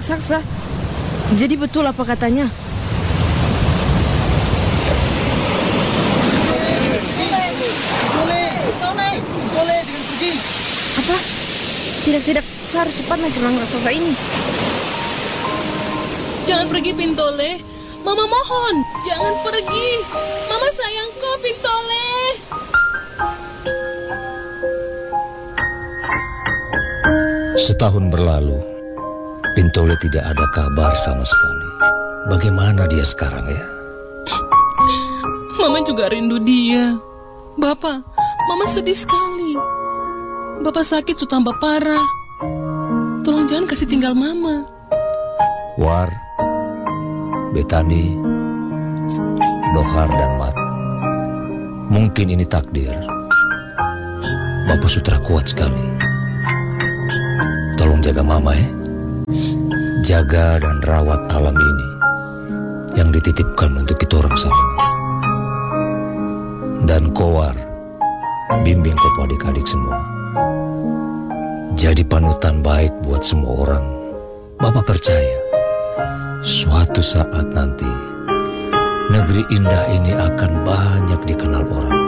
raksasa. Jadi betul apa katanya? Boleh, jangan pergi. Apa? Tidak, saya harus cepat naik gerbang raksasa ini. Jangan pergi, Pintole. Mama mohon, jangan pergi. Mama sayang kau, Pintole. Setahun berlalu, Pintole tidak ada kabar sama sekali. Bagaimana dia sekarang ya? Mama juga rindu dia. Bapak, Mama sedih sekali. Bapak sakit sudah tambah parah. Tolong jangan kasih tinggal Mama. War, Betani, Dohar, dan Mat. Mungkin ini takdir. Bapak Sutra kuat sekali. Tolong jaga Mama ya. Jaga dan rawat alam ini yang dititipkan untuk kita orang semua. Dan Kowar, bimbing kepada adik-adik semua. Jadi panutan baik buat semua orang. Bapak percaya, suatu saat nanti negeri indah ini akan banyak dikenal orang.